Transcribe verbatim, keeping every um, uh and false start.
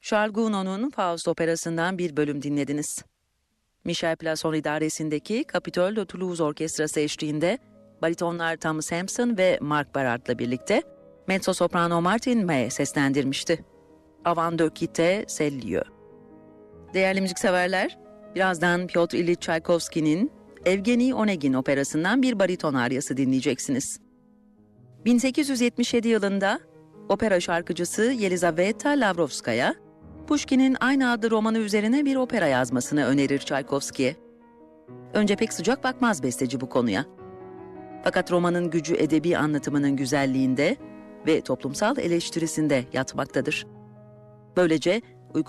Charles Gounod'un Faust operasından bir bölüm dinlediniz. Michel Plasson idaresindeki Capitole de Toulouse Orkestrası eşliğinde baritonlar Tom Sampson ve Mark Barard'la birlikte mezzo-soprano Martin May seslendirmişti. Avant de quitter ces lieux. Değerli müzikseverler, birazdan Piotr İliç Çaykovski'nin Evgeni Onegin operasından bir bariton aryası dinleyeceksiniz. bin sekiz yüz yetmiş yedi yılında opera şarkıcısı Yelizaveta Lavrovskaya, Pushkin'in aynı adlı romanı üzerine bir opera yazmasını önerir Çaykovski'ye. Önce pek sıcak bakmaz besteci bu konuya. Fakat romanın gücü edebi anlatımının güzelliğinde ve toplumsal eleştirisinde yatmaktadır. Böylece